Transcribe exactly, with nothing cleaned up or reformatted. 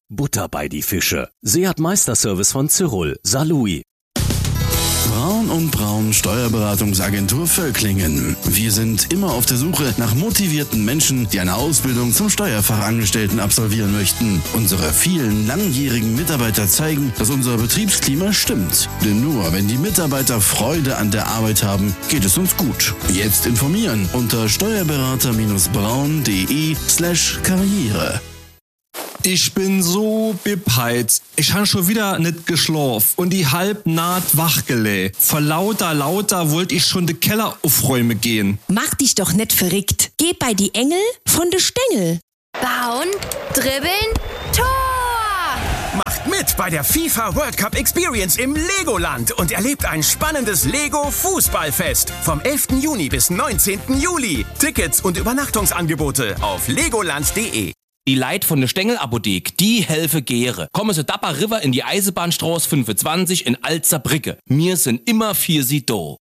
Butter bei die Fische. Seat Meisterservice von Cyril. Salui. Braun und Braun Steuerberatungsagentur Völklingen. Wir sind immer auf der Suche nach motivierten Menschen, die eine Ausbildung zum Steuerfachangestellten absolvieren möchten. Unsere vielen langjährigen Mitarbeiter zeigen, dass unser Betriebsklima stimmt. Denn nur wenn die Mitarbeiter Freude an der Arbeit haben, geht es uns gut. Jetzt informieren unter steuerberater-braun.de slash Karriere. Ich bin so bepeizt. Ich han schon wieder nicht geschlafen und die halb naht wachgelegt. Vor lauter, lauter wollte ich schon de Keller aufräumen gehen. Mach dich doch nicht verrückt. Geh bei die Engel von de Stängel. Bauen, dribbeln, Tor! Macht mit bei der FIFA World Cup Experience im Legoland und erlebt ein spannendes Lego-Fußballfest vom elften Juni bis neunzehnten Juli. Tickets und Übernachtungsangebote auf legoland punkt de. Die Leit von der Stengel-Apothek, die helfe Gere. Kommen Sie Dapper River in die Eisenbahnstraße fünfundzwanzig in Alzerbrücke. Wir sind immer für Sie do.